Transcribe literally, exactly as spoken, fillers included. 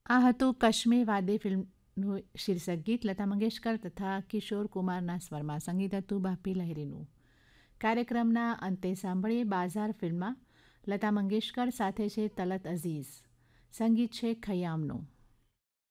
આ હતું કશ્મીર વાદે ફિલ્મનું શીર્ષક ગીત લતા મંગેશકર તથા કિશોર કુમારના સ્વરમાં. સંગીત હતું બાપી લહેરીનું. કાર્યક્રમના અંતે સાંભળીએ બાઝાર ફિલ્મમાં લતા મંગેશકર સાથે છે તલત અઝીઝ. સંગીત છે ખયામનું.